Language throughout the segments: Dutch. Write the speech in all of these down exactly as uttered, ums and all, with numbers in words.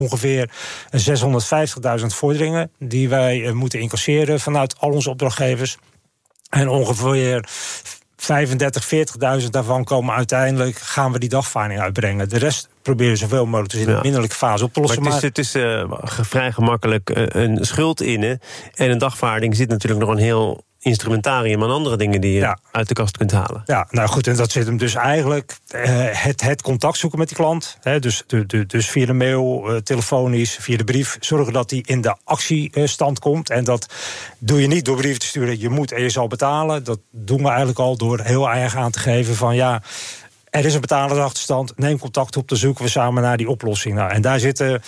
ongeveer zeshonderdvijftigduizend vorderingen die wij uh, moeten incasseren vanuit al onze opdrachtgevers. En ongeveer vijfendertig, veertigduizend daarvan komen uiteindelijk, gaan we die dagvaarding uitbrengen. De rest proberen zoveel mogelijk dus in de ja. minderlijke fase op te lossen. Maar het is, het is uh, vrij gemakkelijk uh, een schuld innen. En een dagvaarding zit natuurlijk nog een heel instrumentarium aan andere dingen die je ja. uit de kast kunt halen. Ja, nou goed, en dat zit hem dus eigenlijk uh, het, het contact zoeken met die klant. Hè, dus, de, de, dus via de mail, uh, telefonisch, via de brief. Zorgen dat die in de actiestand komt. En dat doe je niet door brief te sturen. Je moet en je zal betalen. Dat doen we eigenlijk al door heel erg aan te geven van ja, er is een betalersachterstand. Neem contact op, dan zoeken we samen naar die oplossing. Nou, en daar zitten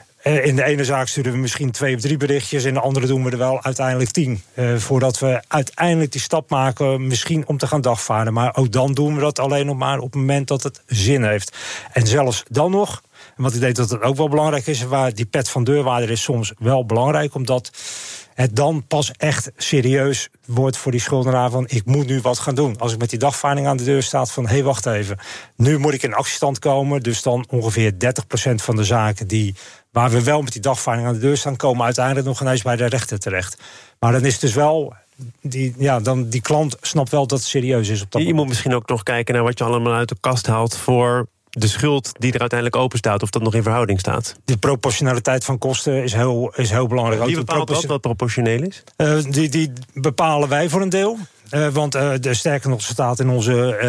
in de ene zaak sturen we misschien twee of drie berichtjes, in de andere doen we er wel uiteindelijk tien. Uh, voordat we uiteindelijk die stap maken, misschien om te gaan dagvaarden. Maar ook dan doen we dat alleen nog maar op het moment dat het zin heeft. En zelfs dan nog, want ik denk dat het ook wel belangrijk is, waar die pet van deurwaarder is soms wel belangrijk, omdat het dan pas echt serieus wordt voor die schuldenaar van ik moet nu wat gaan doen. Als ik met die dagvaarding aan de deur staat van hé, hey, wacht even, nu moet ik in actiestand komen. Dus dan ongeveer dertig procent van de zaken die waar we wel met die dagvaarding aan de deur staan, komen uiteindelijk nog ineens bij de rechter terecht. Maar dan is het dus wel, die, ja, dan die klant snapt wel dat het serieus is op dat Je moment. Moet misschien ook nog kijken naar wat je allemaal uit de kast haalt voor de schuld die er uiteindelijk open staat, of dat nog in verhouding staat. De proportionaliteit van kosten is heel, is heel belangrijk. Wie bepaalt dat, wat proportioneel is? Uh, die, die bepalen wij voor een deel. Uh, want uh, de sterker nog staat in onze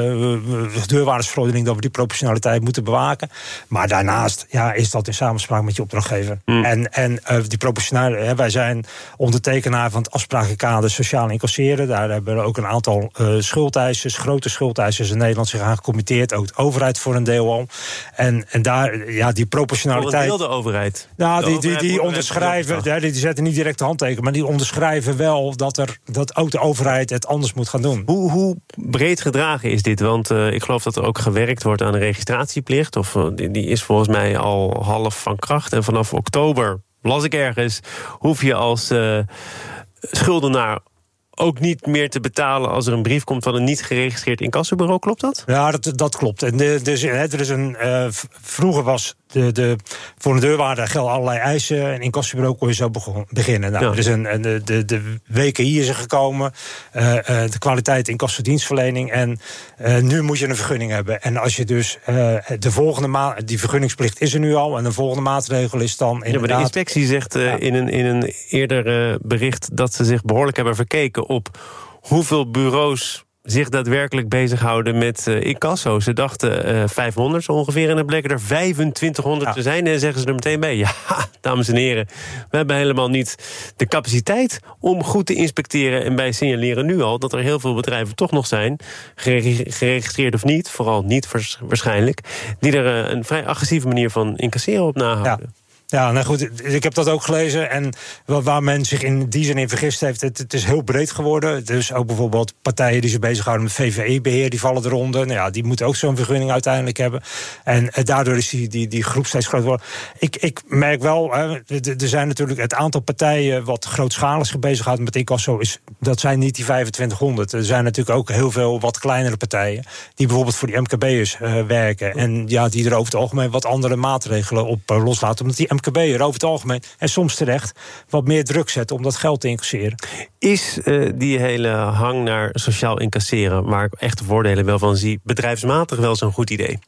uh, uh, deurwaardersverordening dat we die proportionaliteit moeten bewaken. Maar daarnaast ja, is dat in samenspraak met je opdrachtgever. Mm. En, en uh, die proportionaliteit, uh, wij zijn ondertekenaar van het afsprakenkader sociaal incasseren. Daar hebben we ook een aantal uh, schuldeisers, grote schuldeisers in Nederland zich aan gecommitteerd. Ook de overheid voor een deel al. En, en daar, ja, die proportionaliteit. Voor een deel de overheid? Nou, die, die, die, die onderschrijven, ja, die zetten niet direct de handtekening, maar die onderschrijven wel dat, er, dat ook de overheid het anders moet gaan doen. Hoe, hoe breed gedragen is dit? Want uh, ik geloof dat er ook gewerkt wordt aan een registratieplicht. Of uh, die, die is volgens mij al half van kracht. En vanaf oktober, las ik ergens, hoef je als uh, schuldenaar ook niet meer te betalen als er een brief komt van een niet geregistreerd incassobureau. Klopt dat? Ja, dat, dat klopt. En de, dus, er is een, uh, vroeger was de, de, voor een deurwaarder gelden allerlei eisen. Een incassobureau kon je zo begon, beginnen. Nou, ja. Er is een, de, de, de W K I is er gekomen. Uh, uh, de kwaliteit incassodienstverlening. En uh, nu moet je een vergunning hebben. En als je dus uh, de volgende maand, die vergunningsplicht is er nu al. En de volgende maatregel is dan inderdaad. Ja, maar de inspectie zegt uh, ja. in, een, in een eerder uh, bericht dat ze zich behoorlijk hebben verkeken op hoeveel bureaus zich daadwerkelijk bezighouden met uh, incasso. Ze dachten uh, vijfhonderd zo ongeveer en dan bleken er vijfentwintighonderd ja. te zijn. En zeggen ze er meteen bij, ja, dames en heren, we hebben helemaal niet de capaciteit om goed te inspecteren. En wij signaleren nu al dat er heel veel bedrijven toch nog zijn, geregistreerd of niet, vooral niet waarschijnlijk, die er uh, een vrij agressieve manier van incasseren op nahouden. Ja. Ja, nou goed, ik heb dat ook gelezen. En waar men zich in die zin in vergist heeft, het, het is heel breed geworden. Dus ook bijvoorbeeld partijen die zich bezighouden met V V E-beheer, die vallen eronder. Nou ja, die moeten ook zo'n vergunning uiteindelijk hebben. En eh, daardoor is die, die, die groep steeds groter geworden. Ik, ik merk wel, hè, er zijn natuurlijk het aantal partijen wat grootschalig zich bezighoudt met incasso, is, dat zijn niet die vijfentwintighonderd. Er zijn natuurlijk ook heel veel wat kleinere partijen die bijvoorbeeld voor die M K B'ers uh, werken. En ja, die er over het algemeen wat andere maatregelen op uh, loslaten. Omdat die M K B'er over het algemeen, en soms terecht, wat meer druk zetten om dat geld te incasseren. Is uh, die hele hang naar sociaal incasseren, waar ik echt de voordelen wel van zie, bedrijfsmatig wel zo'n goed idee?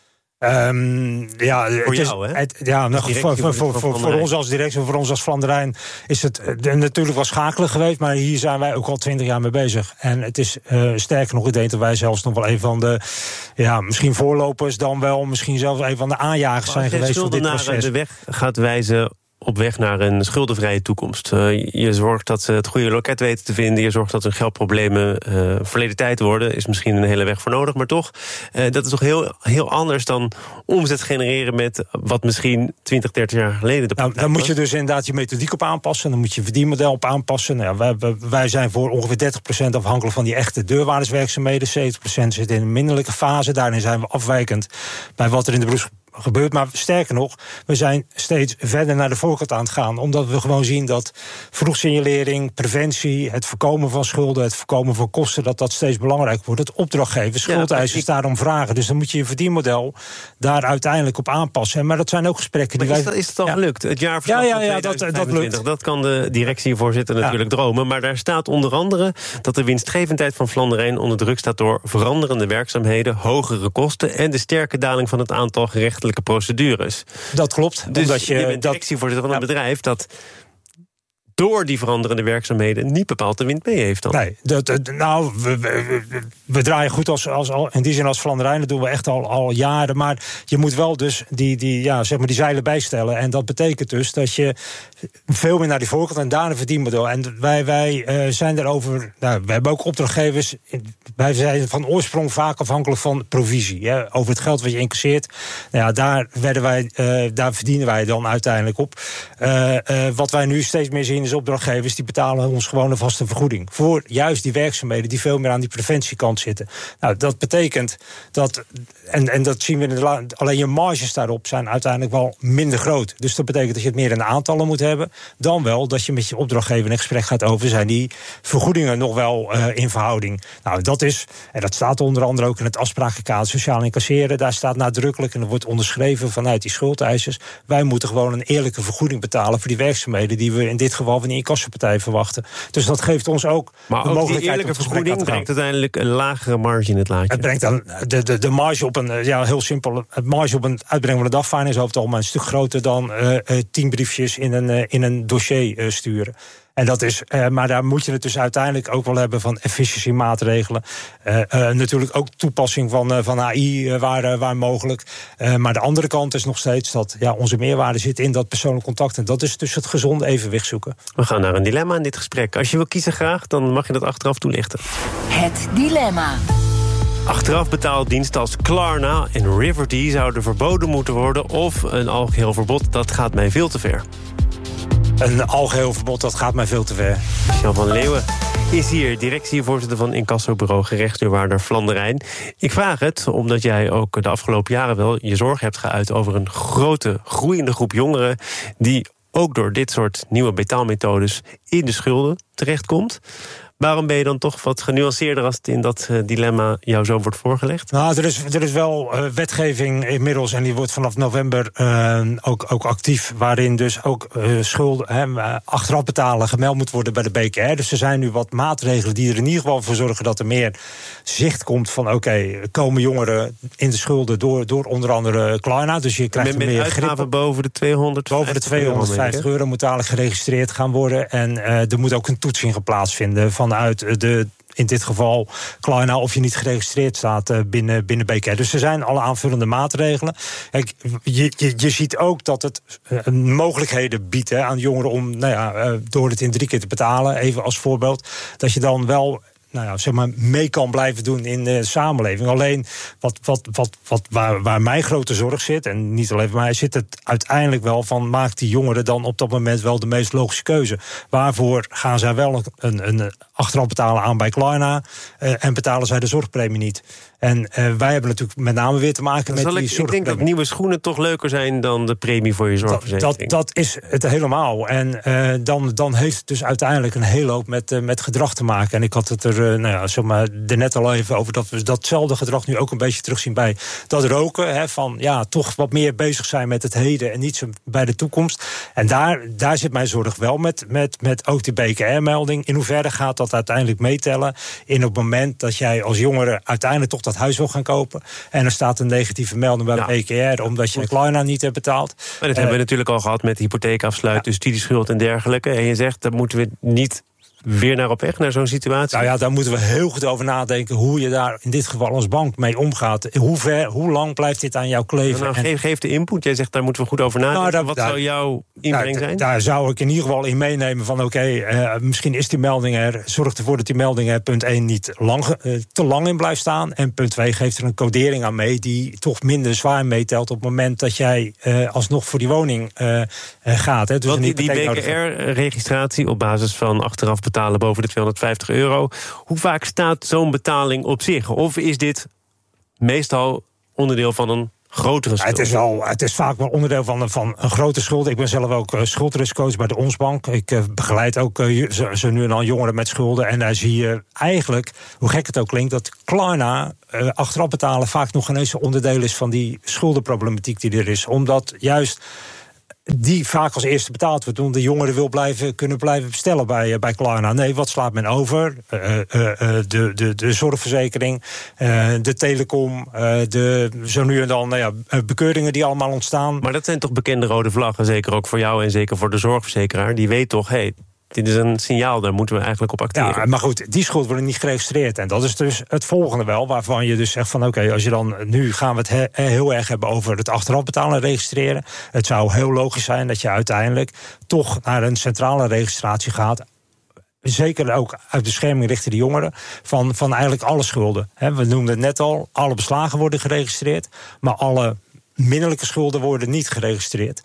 Um, ja, voor het jou, is, hè? Het, ja, nou, voor, voor, voor, voor, voor ons als directie, voor ons als Flandrijn is het uh, natuurlijk wel schakelen geweest, maar hier zijn wij ook al twintig jaar mee bezig. En het is uh, sterker nog, ik denk dat wij zelfs nog wel een van de, ja, misschien voorlopers, dan wel misschien zelfs een van de aanjagers zijn geweest van dit proces. Als je de weg gaat wijzen op weg naar een schuldenvrije toekomst. Uh, je zorgt dat ze het goede loket weten te vinden. Je zorgt dat hun geldproblemen uh, verleden tijd worden. Is misschien een hele weg voor nodig, maar toch. Uh, dat is toch heel, heel anders dan omzet genereren met wat misschien twintig, dertig jaar geleden de nou, dan moet je dus inderdaad je methodiek op aanpassen. Dan moet je verdienmodel op aanpassen. Nou ja, wij, wij zijn voor ongeveer dertig procent afhankelijk van die echte deurwaarderswerkzaamheden. zeventig procent zit in een minderlijke fase. Daarin zijn we afwijkend bij wat er in de beroeps gebeurd. Maar sterker nog, we zijn steeds verder naar de voorkant aan het gaan. Omdat we gewoon zien dat vroegsignalering, preventie, het voorkomen van schulden, het voorkomen van kosten, dat dat steeds belangrijker wordt. Het opdrachtgevers, schuldeisers ja, daarom vragen. Dus dan moet je je verdienmodel daar uiteindelijk op aanpassen. Maar dat zijn ook gesprekken die maar wij... Is, dat, is het al ja. gelukt? Het jaarverslag ja, ja, ja, van dat, dat lukt. Dat kan de directievoorzitter natuurlijk ja. dromen. Maar daar staat onder andere dat de winstgevendheid van Vlaanderen onder druk staat door veranderende werkzaamheden, hogere kosten en de sterke daling van het aantal gerechtelijke procedures. Dat klopt. Dus omdat je, je bent directievoorzitter van een ja. bedrijf dat door die veranderende werkzaamheden niet bepaald de wind mee heeft dan. Nee, dat, dat, nou, we, we, we, we draaien goed als, als, in die zin als Vlaanderen. Dat doen we echt al, al jaren. Maar je moet wel dus die, die, ja, zeg maar die zeilen bijstellen. En dat betekent dus dat je veel meer naar die voorkant en daar een verdienmodel. En wij, wij uh, zijn daarover... Nou, we hebben ook opdrachtgevers. Wij zijn van oorsprong vaak afhankelijk van provisie. Hè, over het geld wat je incasseert. Nou ja, daar, werden wij, uh, daar verdienen wij dan uiteindelijk op. Uh, uh, wat wij nu steeds meer zien is opdrachtgevers die betalen ons gewoon een vaste vergoeding. Voor juist die werkzaamheden die veel meer aan die preventiekant zitten. Nou, dat betekent dat, en, en dat zien we in de, alleen je marges daarop zijn uiteindelijk wel minder groot. Dus dat betekent dat je het meer in aantallen moet hebben, dan wel dat je met je opdrachtgever in gesprek gaat over, zijn die vergoedingen nog wel uh, in verhouding. Nou, dat is, en dat staat onder andere ook in het afsprakenkader sociaal incasseren, daar staat nadrukkelijk, en dat wordt onderschreven vanuit die schuldeisers, wij moeten gewoon een eerlijke vergoeding betalen voor die werkzaamheden die we in dit geval van die incassopartij verwachten. Dus dat geeft ons ook maar de ook mogelijkheid. Die eerlijke vergoeding brengt uiteindelijk een lagere marge in het laadje. Het brengt dan de, de, de marge op een, ja, heel simpel, het marge op een uitbrengen van de dagvaarding is over het algemeen een stuk groter dan uh, uh, tien briefjes in een, uh, in een dossier uh, sturen. En dat is, uh, maar daar moet je het dus uiteindelijk ook wel hebben van efficiëntiemaatregelen. Uh, uh, natuurlijk ook toepassing van, uh, van A I uh, waar, uh, waar mogelijk. Uh, maar de andere kant is nog steeds dat ja, onze meerwaarde zit in dat persoonlijk contact. En dat is dus het gezonde evenwicht zoeken. We gaan naar een dilemma in dit gesprek. Als je wil kiezen graag, dan mag je dat achteraf toelichten. Het dilemma. Achteraf betaaldiensten als Klarna en Riverty zouden verboden moeten worden, of een algeheel verbod, dat gaat mij veel te ver. Een algeheel verbod, dat gaat mij veel te ver. Jan van Leeuwen is hier, directievoorzitter van incassobureau gerechtsdeurwaarder Vlaanderen. Ik vraag het omdat jij ook de afgelopen jaren wel je zorg hebt geuit over een grote, groeiende groep jongeren die ook door dit soort nieuwe betaalmethodes in de schulden terechtkomt. Waarom ben je dan toch wat genuanceerder als het in dat uh, dilemma jou zo wordt voorgelegd? Nou, er is, er is wel uh, wetgeving inmiddels, en die wordt vanaf november uh, ook, ook actief, waarin dus ook uh, schulden uh, achteraf betalen gemeld moet worden bij de B K R. Dus er zijn nu wat maatregelen die er in ieder geval voor zorgen dat er meer zicht komt van oké, okay, komen jongeren in de schulden door, door onder andere Klarna. Dus je krijgt met, met meer uitgaven grip. boven de tweehonderdvijftig boven de tweehonderdvijftig euro moet dadelijk geregistreerd gaan worden. En uh, er moet ook een toetsing plaatsvinden van uit de, in dit geval Klarna, of je niet geregistreerd staat binnen, binnen B K R. Dus er zijn alle aanvullende maatregelen. Kijk, je, je, je ziet ook dat het uh, mogelijkheden biedt hè, aan jongeren om nou ja, uh, door het in drie keer te betalen, even als voorbeeld, dat je dan wel nou ja, zeg maar, mee kan blijven doen in de samenleving. Alleen wat, wat, wat, wat, waar, waar mijn grote zorg zit, en niet alleen voor mij, zit het uiteindelijk wel van, maakt die jongeren dan op dat moment wel de meest logische keuze? Waarvoor gaan zij wel een, een achteraf betalen aan bij Klarna uh, en betalen zij de zorgpremie niet? En uh, wij hebben natuurlijk met name weer te maken met die zorgpremie. Ik denk dat nieuwe schoenen toch leuker zijn dan de premie voor je zorgverzekering. Dat, dat, dat is het helemaal. En uh, dan, dan heeft het dus uiteindelijk een hele hoop met, uh, met gedrag te maken. En ik had het er, uh, nou ja, zeg maar, er net al even over dat we datzelfde gedrag nu ook een beetje terugzien bij dat roken. Hè, van ja, toch wat meer bezig zijn met het heden en niet zo bij de toekomst. En daar, daar zit mijn zorg wel met, met, met ook die B K R-melding. In hoeverre gaat dat uiteindelijk meetellen in het moment dat jij als jongere uiteindelijk toch dat huis wil gaan kopen en er staat een negatieve melding bij de ja. B K R omdat je een Klarna niet hebt betaald. Maar dat uh, hebben we natuurlijk al gehad met hypotheekafsluit, ja. studieschuld en dergelijke. En je zegt, dat moeten we niet weer naar op weg, naar zo'n situatie? Nou ja, daar moeten we heel goed over nadenken hoe je daar in dit geval als bank mee omgaat. Hoe ver, hoe lang blijft dit aan jou kleven? Nou, nou, geef, geef de input. Jij zegt, daar moeten we goed over nadenken. Nou, daar, Wat daar, zou jouw inbreng daar, zijn? Daar zou ik in ieder geval in meenemen van oké, okay, uh, misschien is die melding er. Zorg ervoor dat die melding er, punt één, niet lang, uh, te lang in blijft staan. En punt twee, geeft er een codering aan mee die toch minder zwaar meetelt op het moment dat jij uh, alsnog voor die woning uh, uh, gaat. Hè. Dus Want die, die B K R-registratie op basis van achteraf betalen boven de tweehonderdvijftig euro. Hoe vaak staat zo'n betaling op zich? Of is dit meestal onderdeel van een grotere schulden. Ja, het, is wel, het is vaak wel onderdeel van, van een grote schuld. Ik ben zelf ook uh, schuldrisicocoach bij de Onsbank. Ik uh, begeleid ook uh, zo, zo nu en dan jongeren met schulden. En daar zie je eigenlijk, hoe gek het ook klinkt, dat Klarna uh, achteraf betalen vaak nog ineens een onderdeel is van die schuldenproblematiek die er is. Omdat juist die vaak als eerste betaald wordt, omdat de jongeren wil blijven, kunnen blijven bestellen bij, bij Klarna. Nee, wat slaat men over? Uh, uh, uh, de, de, de zorgverzekering, uh, de telecom, uh, de, zo nu en dan nou ja, bekeuringen die allemaal ontstaan. Maar dat zijn toch bekende rode vlaggen, zeker ook voor jou en zeker voor de zorgverzekeraar. Die weet toch, hé, hey, dit is een signaal, daar moeten we eigenlijk op acteren. Ja, maar goed, die schuld wordt niet geregistreerd. En dat is dus het volgende wel, waarvan je dus zegt van oké, okay, als je dan, nu gaan we het he, heel erg hebben over het achteraf betalen en registreren. Het zou heel logisch zijn dat je uiteindelijk toch naar een centrale registratie gaat. Zeker ook uit bescherming richting de jongeren, van, van eigenlijk alle schulden. He, we noemden het net al, alle beslagen worden geregistreerd, maar alle minderlijke schulden worden niet geregistreerd.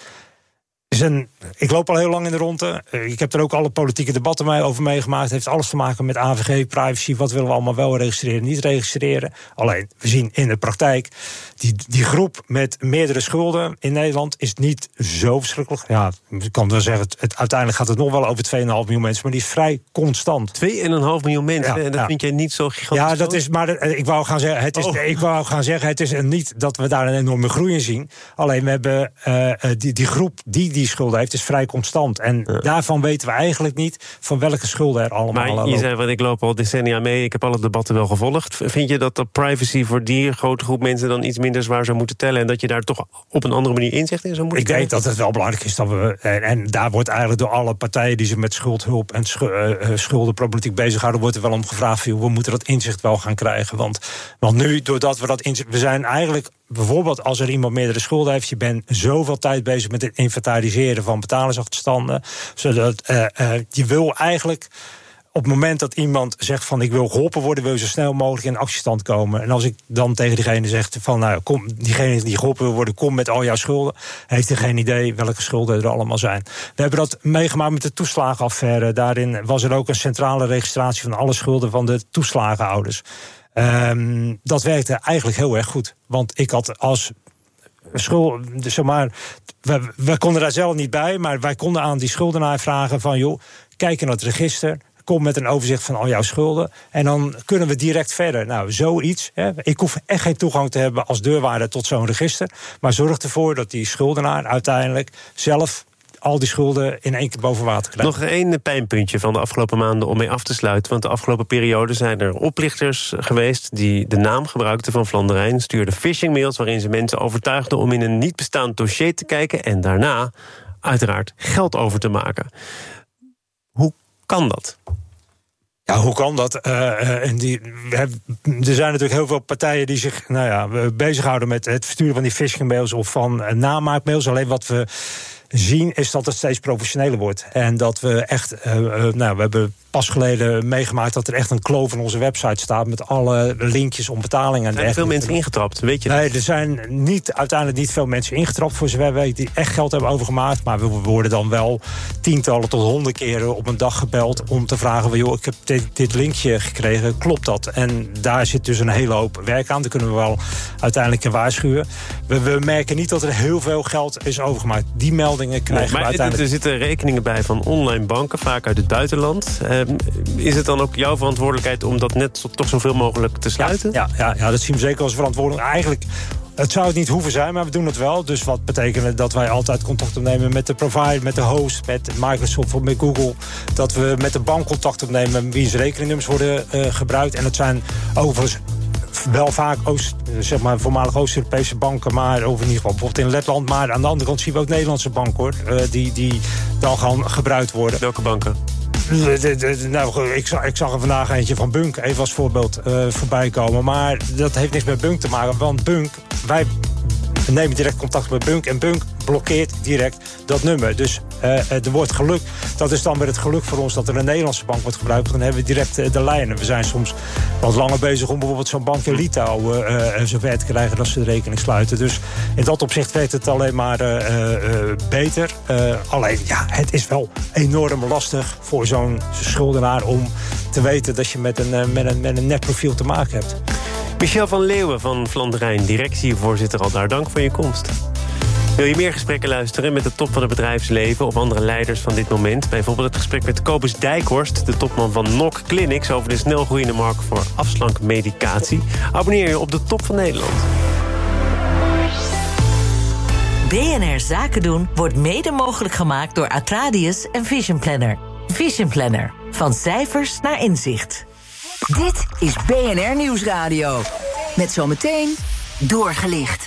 Is een, ik loop al heel lang in de ronde. Ik heb er ook alle politieke debatten mee over meegemaakt. Het heeft alles te maken met A V G, privacy. Wat willen we allemaal wel registreren, niet registreren. Alleen, we zien in de praktijk, die, die groep met meerdere schulden in Nederland is niet zo verschrikkelijk. Ja, ik kan wel zeggen, het, het, uiteindelijk gaat het nog wel over twee komma vijf miljoen mensen, maar die is vrij constant. twee komma vijf miljoen mensen, ja, en dat ja. vind jij niet zo gigantisch? Ja, dat is, maar ik wou gaan zeggen, het is, oh. ik wou gaan zeggen, het is niet dat we daar een enorme groei in zien. Alleen, we hebben uh, die, die groep die die schulden heeft, is vrij constant. En ja. daarvan weten we eigenlijk niet van welke schulden er allemaal lopen. Maar je zei, want ik loop al decennia mee, ik heb alle debatten wel gevolgd. Vind je dat de privacy voor die grote groep mensen dan iets minder zwaar zou moeten tellen en dat je daar toch op een andere manier inzicht in zou moeten krijgen? Ik denk dat het wel belangrijk is dat we, en, en daar wordt eigenlijk door alle partijen die zich met schuldhulp en sch, uh, schuldenproblematiek bezighouden, wordt er wel om gevraagd, we moeten dat inzicht wel gaan krijgen. Want, want nu, doordat we dat inzicht, we zijn eigenlijk, bijvoorbeeld als er iemand meerdere schulden heeft, je bent zoveel tijd bezig met het inventariseren van betalingsachterstanden, zodat uh, uh, je wil eigenlijk op het moment dat iemand zegt van ik wil geholpen worden, wil je zo snel mogelijk in actiestand komen. En als ik dan tegen diegene zeg van nou, kom, diegene die geholpen wil worden, kom met al jouw schulden, heeft hij geen idee welke schulden er allemaal zijn. We hebben dat meegemaakt met de toeslagenaffaire. Daarin was er ook een centrale registratie van alle schulden van de toeslagenouders. Um, dat werkte eigenlijk heel erg goed. Want ik had als schuld, zeg maar, we, we konden daar zelf niet bij, maar wij konden aan die schuldenaar vragen van joh, kijk in het register, kom met een overzicht van al jouw schulden en dan kunnen we direct verder. Nou, zoiets. Hè. Ik hoef echt geen toegang te hebben als deurwaarder tot zo'n register, maar zorg ervoor dat die schuldenaar uiteindelijk zelf al die schulden in één keer boven water krijgt. Nog één pijnpuntje van de afgelopen maanden om mee af te sluiten. Want de afgelopen periode zijn er oplichters geweest die de naam gebruikten van Flanderijn, stuurden phishingmails waarin ze mensen overtuigden om in een niet bestaand dossier te kijken en daarna uiteraard geld over te maken. Hoe kan dat? Ja, hoe kan dat? Uh, en die, er zijn natuurlijk heel veel partijen die zich nou ja, bezighouden met het versturen van die phishingmails of van uh, namaakmails. Alleen wat we zien is dat het steeds professioneler wordt. En dat we echt, uh, uh, nou, we hebben pas geleden meegemaakt dat er echt een kloof in onze website staat met alle linkjes om betalingen. Er zijn veel mensen ingetrapt, weet je dat? Nee, er zijn niet, uiteindelijk niet veel mensen ingetrapt voor zover we weten die echt geld hebben overgemaakt. Maar we worden dan wel tientallen tot honderd keren op een dag gebeld om te vragen van joh, ik heb dit, dit linkje gekregen, klopt dat? En daar zit dus een hele hoop werk aan. Daar kunnen we wel uiteindelijk in waarschuwen. We, we merken niet dat er heel veel geld is overgemaakt. Die meldingen krijgen nee, maar we uiteindelijk. Er zitten rekeningen bij van online banken, vaak uit het buitenland. Uh, is het dan ook jouw verantwoordelijkheid om dat net toch zoveel mogelijk te sluiten? Ja, ja, ja, dat zien we zeker als verantwoordelijk. Eigenlijk, het zou het niet hoeven zijn, maar we doen het wel. Dus wat betekent dat wij altijd contact opnemen met de provider, met de host, met Microsoft of met Google. Dat we met de bank contact opnemen wiens rekeningnummers worden uh, gebruikt. En dat zijn overigens wel vaak Oost, zeg maar, voormalig Oost-Europese banken, maar of in ieder geval bijvoorbeeld in Letland. Maar aan de andere kant zien we ook Nederlandse banken, hoor, uh, die, die dan gaan gebruikt worden. Welke banken? De, de, de, nou, ik, zag, ik zag er vandaag eentje van Bunk, even als voorbeeld, uh, voorbij komen. Maar dat heeft niks met Bunk te maken, want Bunk, wij nemen direct contact met Bunk en Bunk blokkeert direct dat nummer. Dus uh, er wordt geluk. Dat is dan weer het geluk voor ons dat er een Nederlandse bank wordt gebruikt. Dan hebben we direct uh, de lijnen. We zijn soms wat langer bezig om bijvoorbeeld zo'n bank in Litouwen uh, zover te krijgen dat ze de rekening sluiten. Dus in dat opzicht werkt het alleen maar uh, uh, beter. Uh, alleen, ja, het is wel enorm lastig voor zo'n schuldenaar om te weten dat je met een, uh, met een, met een netprofiel te maken hebt. Michel van Leeuwen van Vlaanderen, directievoorzitter al daar. Dank voor je komst. Wil je meer gesprekken luisteren met de top van het bedrijfsleven of andere leiders van dit moment? Bijvoorbeeld het gesprek met Kobus Dijkhorst, de topman van N O C Clinics, over de snelgroeiende markt voor afslankmedicatie. Abonneer je op de Top van Nederland. B N R Zaken doen wordt mede mogelijk gemaakt door Atradius en Vision Planner. Vision Planner. Van cijfers naar inzicht. Dit is B N R Nieuwsradio. Met zometeen Doorgelicht.